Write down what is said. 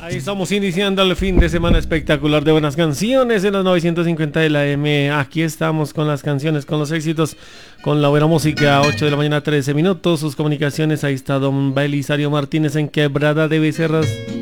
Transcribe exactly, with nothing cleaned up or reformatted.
Ahí estamos iniciando el fin de semana espectacular de buenas canciones en los novecientos cincuenta de la M. Aquí estamos con las canciones, con los éxitos, con la buena música. ocho de la mañana, trece minutos. Sus comunicaciones. Ahí está don Belisario Martínez en Quebrada de Becerras.